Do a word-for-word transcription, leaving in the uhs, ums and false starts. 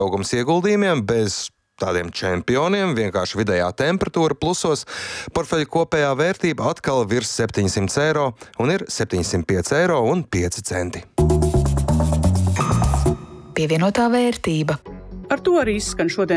augums ieguldījumiem, bez tādiem čempioniem, vienkārši vidējā temperatūra plusos. Portfeļa kopējā vērtība atkal virs septiņsimt eiro un ir septiņsimt pieci eiro un pieci centi. Pievienotā vērtība. Ar to arī izskan šodien